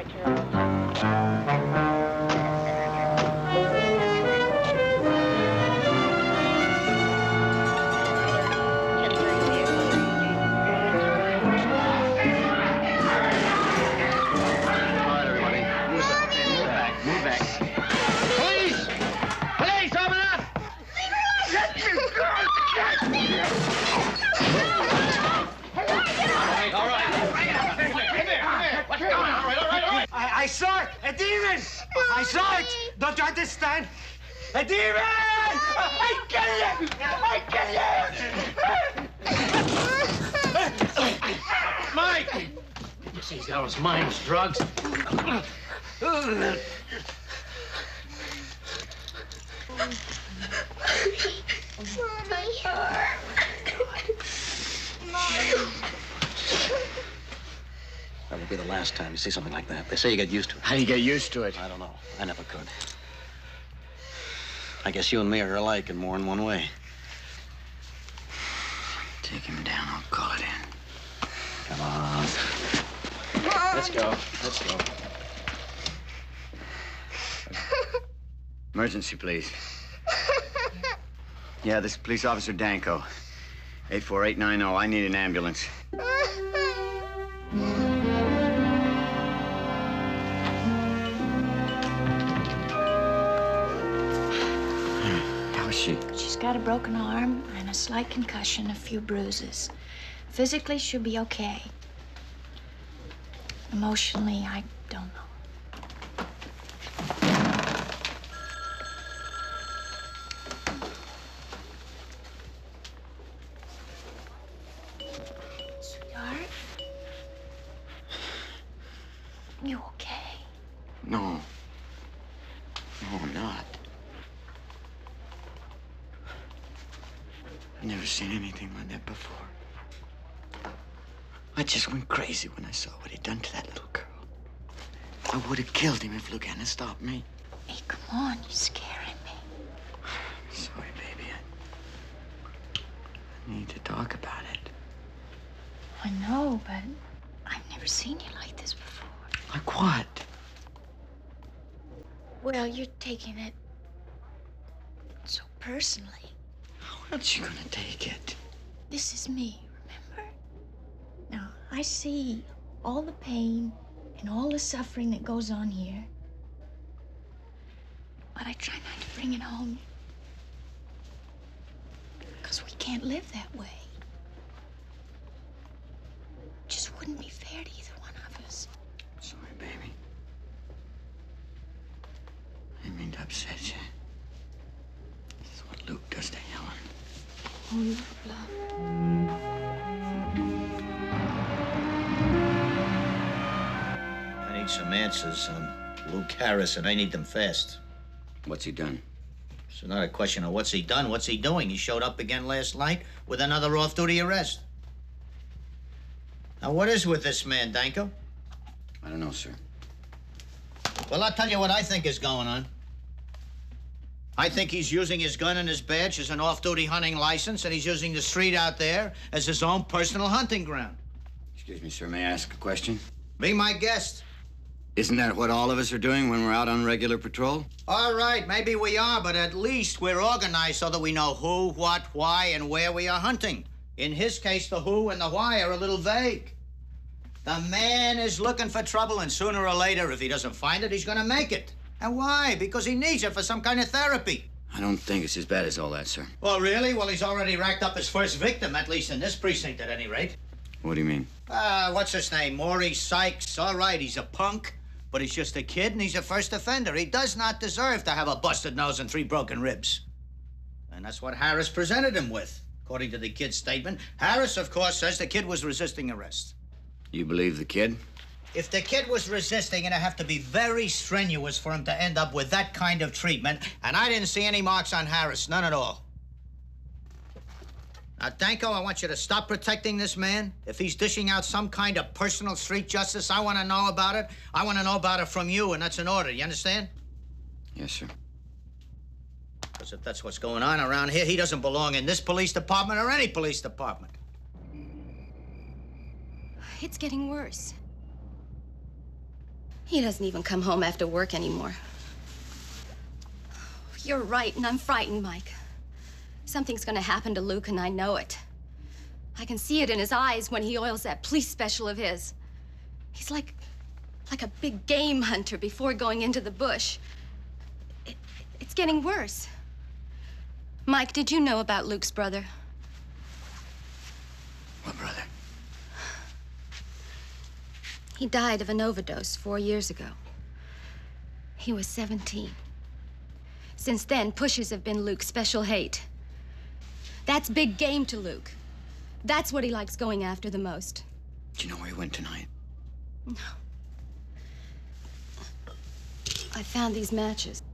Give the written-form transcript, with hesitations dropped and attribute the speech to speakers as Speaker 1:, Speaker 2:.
Speaker 1: I saw it! A demon! I saw it! Don't you understand? A demon! I kill you! I kill you! Mike! He's got his mind's drugs.
Speaker 2: That will be the last time you see something like that. They say you get used to it.
Speaker 1: How do you get used to it?
Speaker 2: I don't know. I never could. I guess you and me are alike in more than one way.
Speaker 1: Take him down. I'll call it in.
Speaker 2: Come on.
Speaker 1: Let's go. Let's go. Emergency, please. Yeah, this is Police Officer Danko. 84890. I need an ambulance. How is she?
Speaker 3: She's got a broken arm and a slight concussion, a few bruises. Physically, she'll be okay. Emotionally, I don't know. Sweetheart? You okay?
Speaker 1: No. No, I'm not. I've never seen anything like that before. I just went crazy when I saw what he'd done to that little girl. I would have killed him if Luke hadn't stopped me.
Speaker 3: Hey, come on, you're scaring me.
Speaker 1: Sorry, baby. I need to talk about it.
Speaker 3: I know, but I've never seen you like this before.
Speaker 1: Like what?
Speaker 3: Well, you're taking it so personally.
Speaker 1: How else you gonna take it?
Speaker 3: This is me, remember? Now, I see all the pain and all the suffering that goes on here. But I try not to bring it home. Because we can't live that way. It just wouldn't be fair to either one of us.
Speaker 1: Sorry, baby. I didn't mean to upset you. This is what Luke does to Helen.
Speaker 3: Oh, love.
Speaker 4: I need some answers on Luke Harris, and I need them fast.
Speaker 1: What's he done?
Speaker 4: It's not a question of what's he done, what's he doing. He showed up again last night with another off-duty arrest. Now, what is with this man, Danko?
Speaker 1: I don't know, sir.
Speaker 4: Well, I'll tell you what I think is going on. I think he's using his gun and his badge as an off-duty hunting license, and he's using the street out there as his own personal hunting ground.
Speaker 1: Excuse me, sir. May I ask a question?
Speaker 4: Be my guest.
Speaker 1: Isn't that what all of us are doing when we're out on regular patrol?
Speaker 4: All right, maybe we are, but at least we're organized so that we know who, what, why, and where we are hunting. In his case, the who and the why are a little vague. The man is looking for trouble, and sooner or later, if he doesn't find it, he's gonna make it. And why? Because he needs it for some kind of therapy.
Speaker 1: I don't think it's as bad as all that, sir.
Speaker 4: Oh, really? Well, he's already racked up his first victim, at least in this precinct, at any rate.
Speaker 1: What do you mean?
Speaker 4: What's his name? Maurice Sykes. All right, he's a punk, but he's just a kid, and he's a first offender. He does not deserve to have a busted nose and 3 broken ribs. And that's what Harris presented him with, according to the kid's statement. Harris, of course, says the kid was resisting arrest.
Speaker 1: You believe the kid?
Speaker 4: If the kid was resisting, it'd have to be very strenuous for him to end up with that kind of treatment, and I didn't see any marks on Harris, none at all. Now, Danko, I want you to stop protecting this man. If he's dishing out some kind of personal street justice, I want to know about it. I want to know about it from you, and that's an order, you understand?
Speaker 1: Yes, sir.
Speaker 4: Because if that's what's going on around here, he doesn't belong in this police department or any police department.
Speaker 5: It's getting worse. He doesn't even come home after work anymore. You're right, and I'm frightened, Mike. Something's gonna happen to Luke, and I know it. I can see it in his eyes when he oils that police special of his. He's like a big game hunter before going into the bush. It's getting worse. Mike, did you know about Luke's brother?
Speaker 2: What brother?
Speaker 5: He died of an overdose 4 years ago. He was 17. Since then, pushes have been Luke's special hate. That's big game to Luke. That's what he likes going after the most.
Speaker 2: Do you know where he went tonight?
Speaker 5: No. I found these matches.